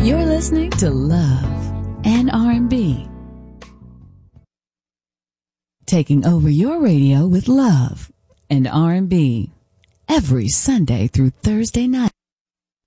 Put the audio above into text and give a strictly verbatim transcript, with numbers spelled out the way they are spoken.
You're listening to Love and R and B. Taking over your radio with love and R and B every Sunday through Thursday night.